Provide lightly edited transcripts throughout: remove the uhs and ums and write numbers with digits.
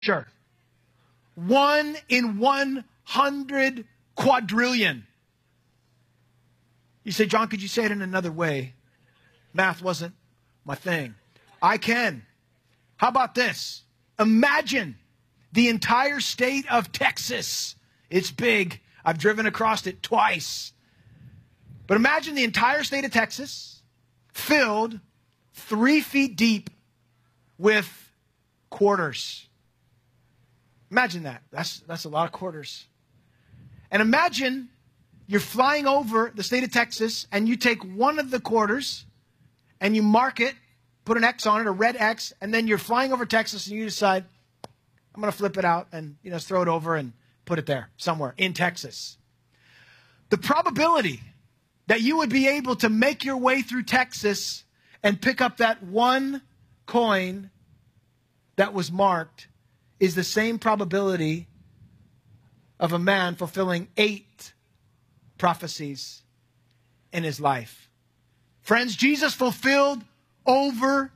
Sure. 1 in 100 quadrillion. You say, John, could you say it in another way? Math wasn't my thing. I can. How about this? Imagine the entire state of Texas. It's big. I've driven across it twice. But imagine the entire state of Texas filled 3 feet deep with quarters. Imagine that. That's a lot of quarters. And imagine you're flying over the state of Texas and you take one of the quarters and you mark it, put an X on it, a red X, and then you're flying over Texas and you decide, I'm going to flip it out and throw it over and put it there somewhere in Texas. The probability that you would be able to make your way through Texas and pick up that one coin that was marked is the same probability of a man fulfilling 8 prophecies in his life. Friends, Jesus fulfilled over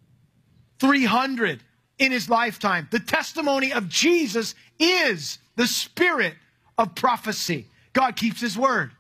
300 in his lifetime. The testimony of Jesus is the spirit of prophecy. God keeps his word.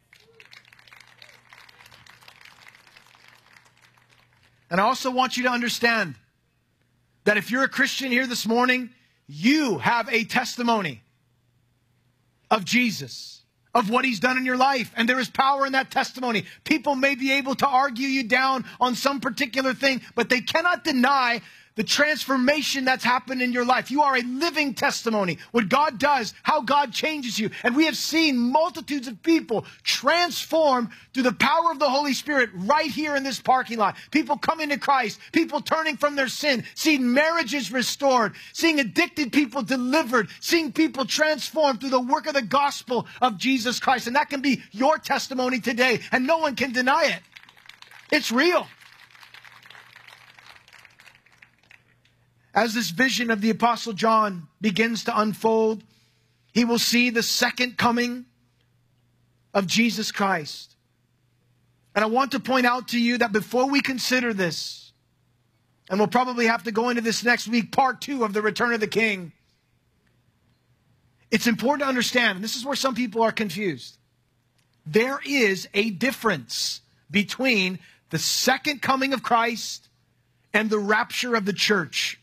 And I also want you to understand that if you're a Christian here this morning, you have a testimony of Jesus, of what he's done in your life. And there is power in that testimony. People may be able to argue you down on some particular thing, but they cannot deny the transformation that's happened in your life. You are a living testimony. What God does, how God changes you. And we have seen multitudes of people transformed through the power of the Holy Spirit right here in this parking lot. People coming to Christ, people turning from their sin, seeing marriages restored, seeing addicted people delivered, seeing people transformed through the work of the gospel of Jesus Christ. And that can be your testimony today, and no one can deny it. It's real. As this vision of the Apostle John begins to unfold, he will see the second coming of Jesus Christ. And I want to point out to you that before we consider this, and we'll probably have to go into this next week, part 2 of the return of the King, it's important to understand, and this is where some people are confused, there is a difference between the second coming of Christ and the rapture of the church.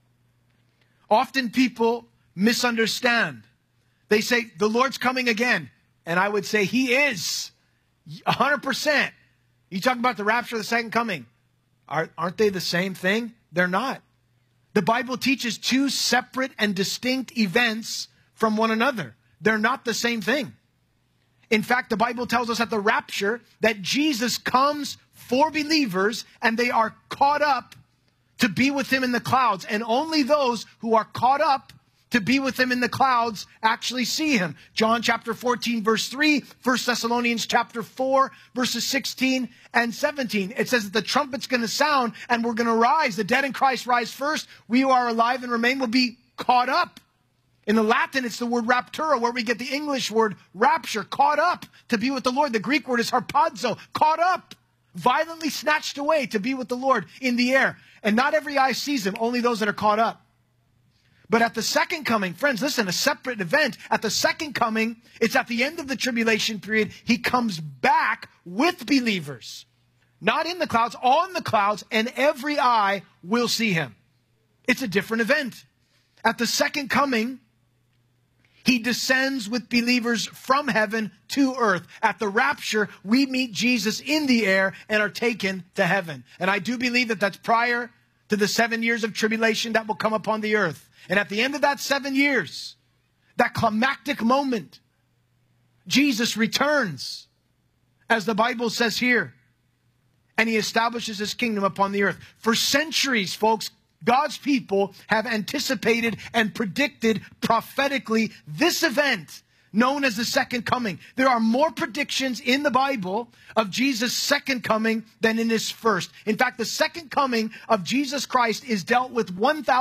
Often people misunderstand. They say, the Lord's coming again. And I would say, he is 100%. You talk about the rapture of the second coming. Aren't they the same thing? They're not. The Bible teaches 2 separate and distinct events from one another. They're not the same thing. In fact, the Bible tells us at the rapture that Jesus comes for believers and they are caught up to be with him in the clouds. And only those who are caught up to be with him in the clouds actually see him. John chapter 14, verse 3, 1 Thessalonians chapter 4, verses 16 and 17. It says that the trumpet's going to sound and we're going to rise. The dead in Christ rise first. We who are alive and remain will be caught up. In the Latin, it's the word raptura, where we get the English word rapture, caught up to be with the Lord. The Greek word is harpazo, caught up, violently snatched away to be with the Lord in the air. And not every eye sees him, only those that are caught up. But at the second coming, friends, listen, a separate event. At the second coming, it's at the end of the tribulation period. He comes back with believers. Not in the clouds, on the clouds, and every eye will see him. It's a different event. At the second coming, he descends with believers from heaven to earth. At the rapture, we meet Jesus in the air and are taken to heaven. And I do believe that that's prior to the 7 years of tribulation that will come upon the earth. And at the end of that 7 years, that climactic moment, Jesus returns, as the Bible says here, and he establishes his kingdom upon the earth. For centuries, folks, God's people have anticipated and predicted prophetically this event known as the second coming. There are more predictions in the Bible of Jesus' second coming than in his first. In fact, the second coming of Jesus Christ is dealt with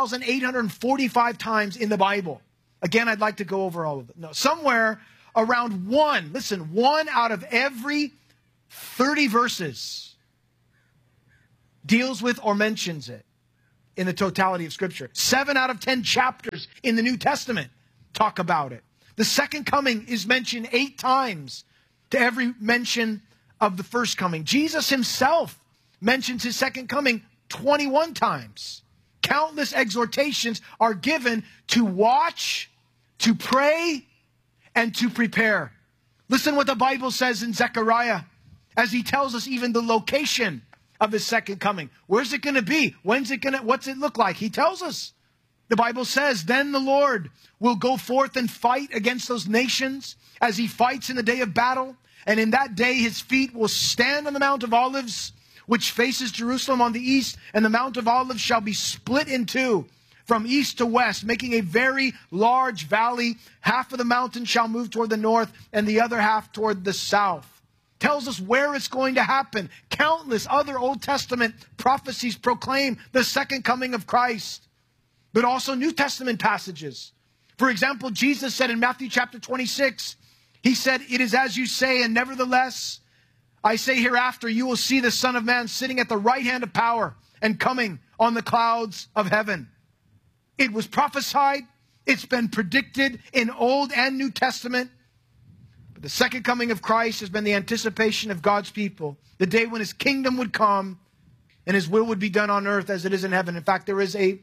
1,845 times in the Bible. Again, I'd like to go over all of them. No, somewhere around one out of every 30 verses deals with or mentions it. in the totality of Scripture. 7 out of 10 chapters in the New Testament talk about it. The second coming is mentioned 8 times to every mention of the first coming. Jesus himself mentions his second coming 21 times. Countless exhortations are given to watch, to pray, and to prepare. Listen what the Bible says in Zechariah as he tells us even the location of his second coming. Where's it going to be? When's it going to, what's it look like? He tells us. The Bible says, then the Lord will go forth and fight against those nations as he fights in the day of battle. And in that day, his feet will stand on the Mount of Olives, which faces Jerusalem on the east. And the Mount of Olives shall be split in two from east to west, making a very large valley. Half of the mountain shall move toward the north and the other half toward the south. Tells us where it's going to happen. Countless other Old Testament prophecies proclaim the second coming of Christ. But also New Testament passages. For example, Jesus said in Matthew chapter 26, he said, it is as you say, and nevertheless, I say hereafter, you will see the Son of Man sitting at the right hand of power and coming on the clouds of heaven. It was prophesied. It's been predicted in Old and New Testament. But the second coming of Christ has been the anticipation of God's people. The day when his kingdom would come and his will would be done on earth as it is in heaven. In fact, there is a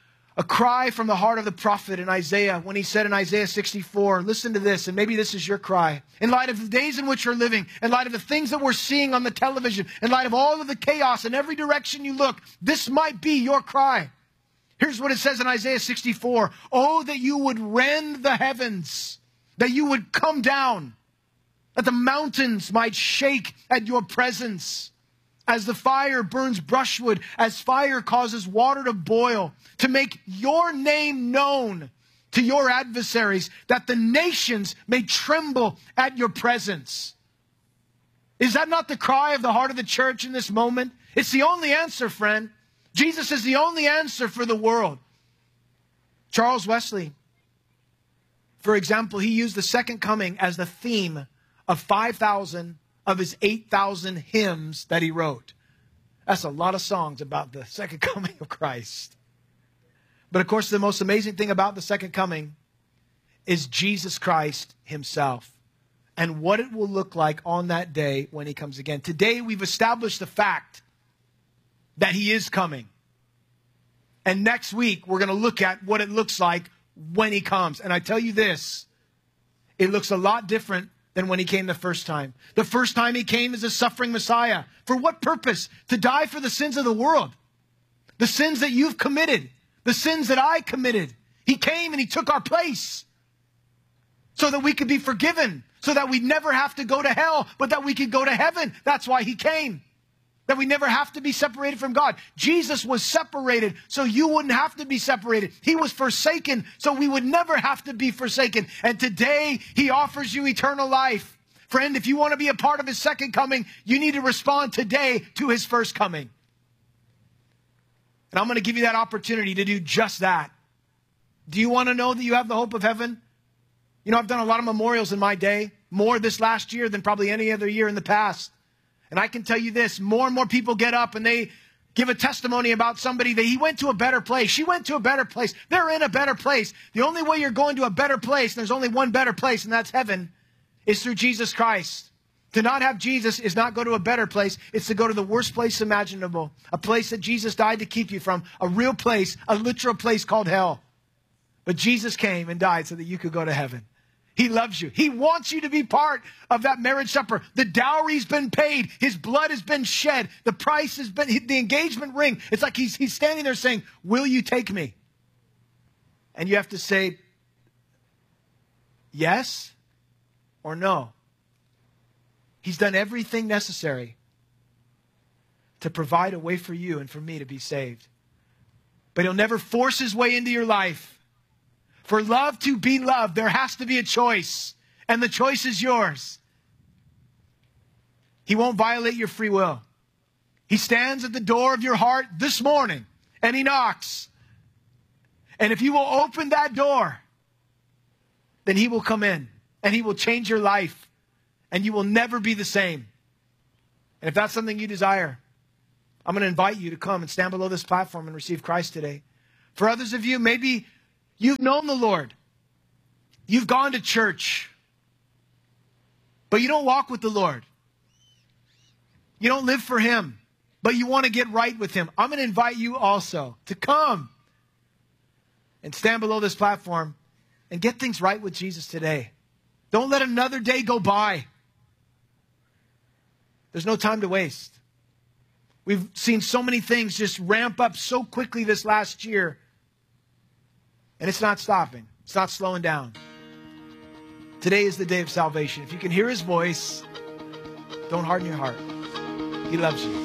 cry from the heart of the prophet in Isaiah when he said in Isaiah 64, listen to this, and maybe this is your cry. In light of the days in which we're living, in light of the things that we're seeing on the television, in light of all of the chaos in every direction you look, this might be your cry. Here's what it says in Isaiah 64. Oh, that you would rend the heavens, that you would come down, that the mountains might shake at your presence. As the fire burns brushwood, as fire causes water to boil, to make your name known to your adversaries, that the nations may tremble at your presence. Is that not the cry of the heart of the church in this moment? It's the only answer, friend. Jesus is the only answer for the world. Charles Wesley, for example, he used the second coming as the theme of 5,000 of his 8,000 hymns that he wrote. That's a lot of songs about the second coming of Christ. But of course, the most amazing thing about the second coming is Jesus Christ himself and what it will look like on that day when he comes again. Today, we've established the fact that he is coming. And next week, we're going to look at what it looks like when he comes. And I tell you this, it looks a lot different than when he came the first time. The first time he came as a suffering Messiah. For what purpose? To die for the sins of the world. The sins that you've committed. The sins that I committed. He came and he took our place. So that we could be forgiven. So that we'd never have to go to hell, but that we could go to heaven. That's why he came. That we never have to be separated from God. Jesus was separated so you wouldn't have to be separated. He was forsaken so we would never have to be forsaken. And today he offers you eternal life. Friend, if you want to be a part of his second coming, you need to respond today to his first coming. And I'm going to give you that opportunity to do just that. Do you want to know that you have the hope of heaven? You know, I've done a lot of memorials in my day, more this last year than probably any other year in the past. And I can tell you this, more and more people get up and they give a testimony about somebody that he went to a better place. She went to a better place. They're in a better place. The only way you're going to a better place, and there's only one better place, and that's heaven, is through Jesus Christ. To not have Jesus is not go to a better place. It's to go to the worst place imaginable. A place that Jesus died to keep you from. A real place, a literal place called hell. But Jesus came and died so that you could go to heaven. He loves you. He wants you to be part of that marriage supper. The dowry's been paid. His blood has been shed. The price has been, the engagement ring. It's like he's standing there saying, will you take me? And you have to say, yes or no. He's done everything necessary to provide a way for you and for me to be saved. But he'll never force his way into your life. For love to be loved, there has to be a choice. And the choice is yours. He won't violate your free will. He stands at the door of your heart this morning and he knocks. And if you will open that door, then he will come in and he will change your life and you will never be the same. And if that's something you desire, I'm going to invite you to come and stand below this platform and receive Christ today. For others of you, maybe you've known the Lord. You've gone to church, but you don't walk with the Lord. You don't live for Him, but you want to get right with Him. I'm going to invite you also to come and stand below this platform and get things right with Jesus today. Don't let another day go by. There's no time to waste. We've seen so many things just ramp up so quickly this last year, and it's not stopping. It's not slowing down. Today is the day of salvation. If you can hear His voice, don't harden your heart. He loves you.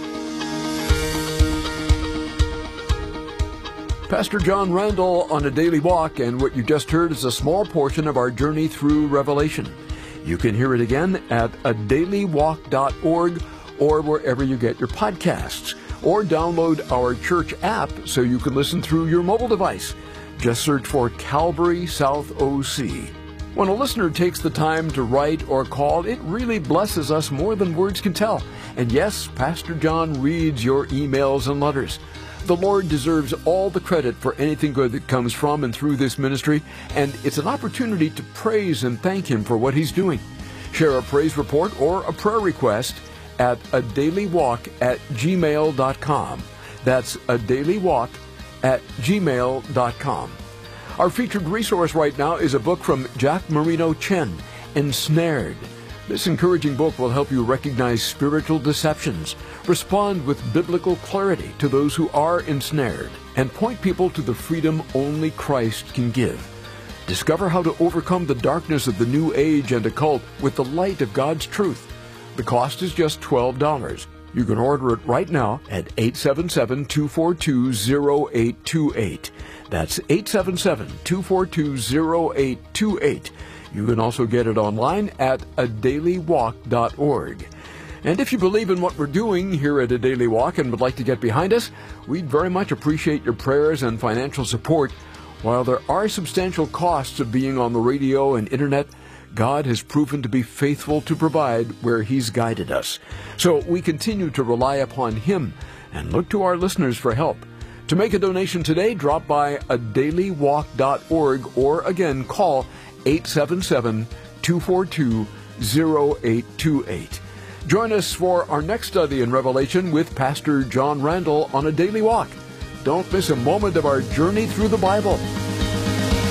Pastor John Randall on A Daily Walk, and what you just heard is a small portion of our journey through Revelation. You can hear it again at adailywalk.org or wherever you get your podcasts, or download our church app so you can listen through your mobile device. Just search for Calvary South OC. When a listener takes the time to write or call, it really blesses us more than words can tell. And yes, Pastor John reads your emails and letters. The Lord deserves all the credit for anything good that comes from and through this ministry, and it's an opportunity to praise and thank Him for what He's doing. Share a praise report or a prayer request at adailywalk@gmail.com. That's adailywalk@gmail.com. Our featured resource right now is a book from Jack Marino Chen, Ensnared. This encouraging book will help you recognize spiritual deceptions, respond with biblical clarity to those who are ensnared, and point people to the freedom only Christ can give. Discover how to overcome the darkness of the new age and occult with the light of God's truth. The cost is just $12. You can order it right now at 877-242-0828. That's 877-242-0828. You can also get it online at adailywalk.org. And if you believe in what we're doing here at A Daily Walk and would like to get behind us, we'd very much appreciate your prayers and financial support. While there are substantial costs of being on the radio and internet, God has proven to be faithful to provide where He's guided us. So we continue to rely upon Him and look to our listeners for help. To make a donation today, drop by adailywalk.org or again call 877-242-0828. Join us for our next study in Revelation with Pastor John Randall on A Daily Walk. Don't miss a moment of our journey through the Bible.